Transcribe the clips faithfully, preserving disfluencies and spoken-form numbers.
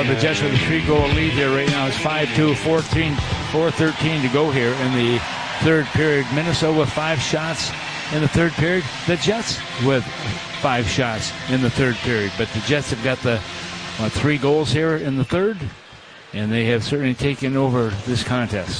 Well, the Jets with a three-goal lead here right now. It's five two, fourteen, four thirteen to go here in the third period. Minnesota with five shots in the third period. The Jets with five shots in the third period. But the Jets have got the uh, three goals here in the third, and they have certainly taken over this contest.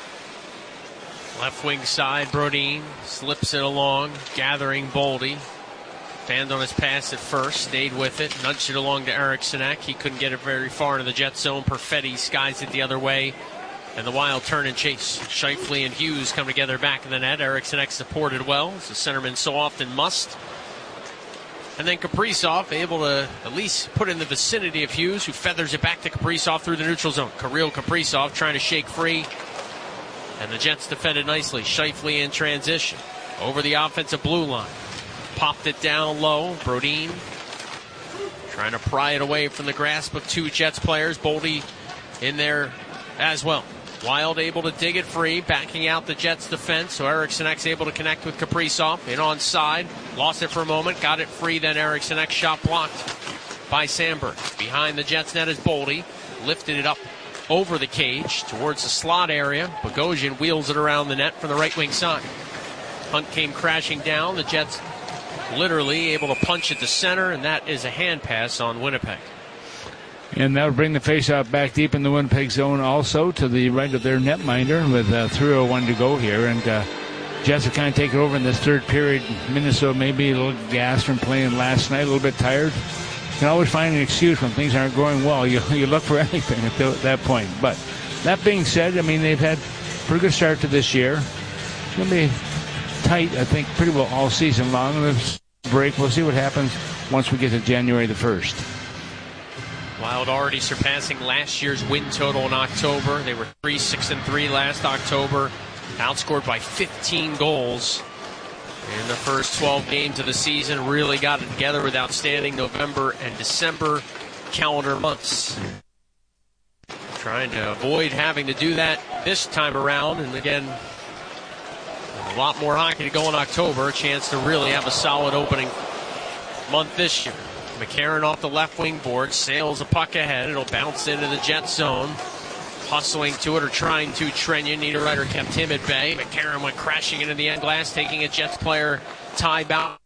Left wing side, Brodin slips it along, gathering Boldy. Fanned on his pass at first, stayed with it, nudged it along to Eric Sinek. He couldn't get it very far into the Jet zone. Perfetti skies it the other way, and the Wild turn and chase. Scheifele and Hughes come together back in the net. Eric Sinek supported well, as the centerman so often must. And then Kaprizov able to at least put in the vicinity of Hughes, who feathers it back to Kaprizov through the neutral zone. Kirill Kaprizov trying to shake free. And the Jets defended nicely. Scheifele in transition. Over the offensive blue line. Popped it down low. Brodin trying to pry it away from the grasp of two Jets players. Boldy in there as well. Wild able to dig it free, backing out the Jets defense. So Eric Sinek's able to connect with Kaprizov. In onside. Lost it for a moment. Got it free. Then Eric Sinek's shot blocked by Sandberg. Behind the Jets net is Boldy. Lifted it up over the cage towards the slot area. Bogosian wheels it around the net from the right wing side. Hunt came crashing down. The Jets literally able to punch at the center, and that is a hand pass on Winnipeg. And that'll bring the faceoff back deep in the Winnipeg zone also to the right of their netminder with uh, three oh one to go here. And uh, Jets have kind of taken over in this third period. Minnesota maybe a little gassed from playing last night, a little bit tired. You can always find an excuse when things aren't going well. You, you look for anything at the, that point. But that being said, I mean, they've had a pretty good start to this year. It's going to be tight, I think, pretty well all season long. And this break, we'll see what happens once we get to January the first. Wild already surpassing last year's win total in October. They were three six and three last October, outscored by fifteen goals in the first twelve games of the season. Really got it together with outstanding November and December calendar months. Trying to avoid having to do that this time around, and again, a lot more hockey to go in October. A chance to really have a solid opening month this year. McCarron off the left wing board, sails a puck ahead. It'll bounce into the Jet zone. Hustling to it or trying to Trenyon. Niederreiter kept him at bay. McCarron went crashing into the end glass, taking a Jets player tie bound